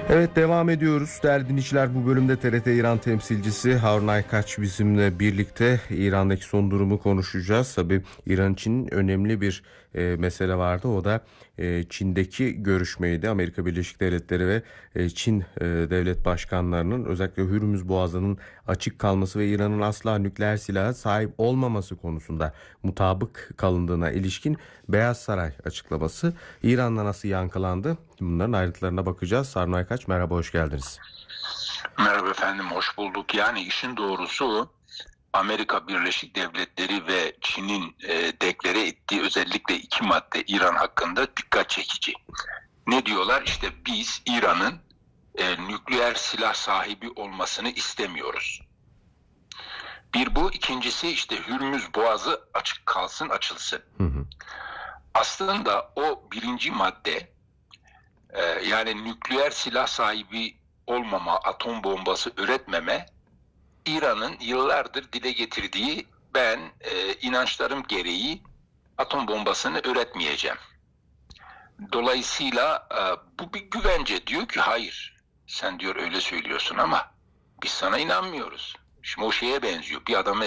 Evet, devam ediyoruz. Değerli dinleyiciler, bu bölümde TRT İran temsilcisi Harun Aykaç bizimle birlikte İran'daki son durumu konuşacağız. Tabii İran için önemli bir mesele vardı. O da Çin'deki görüşmeydi. Amerika Birleşik Devletleri ve Çin devlet başkanlarının özellikle Hürmüz Boğazı'nın açık kalması ve İran'ın asla nükleer silaha sahip olmaması konusunda mutabık kalındığına ilişkin Beyaz Saray açıklaması İran'da nasıl yankılandı? Bunların ayrıntılarına bakacağız. Harun Aykaç, merhaba, hoş geldiniz. Merhaba efendim, hoş bulduk. Yani işin doğrusu Amerika Birleşik Devletleri ve Çin'in deklare ettiği özellikle iki madde İran hakkında dikkat çekici. Ne diyorlar? İşte biz İran'ın nükleer silah sahibi olmasını istemiyoruz. Bir bu, ikincisi işte Hürmüz Boğazı açık kalsın, açılsın. Aslında o birinci madde yani nükleer silah sahibi olmama, atom bombası üretmeme İran'ın yıllardır dile getirdiği ben inançlarım gereği atom bombasını üretmeyeceğim. Dolayısıyla bu bir güvence. Diyor ki hayır, sen diyor öyle söylüyorsun ama biz sana inanmıyoruz. Şimdi o şeye benziyor. Bir adama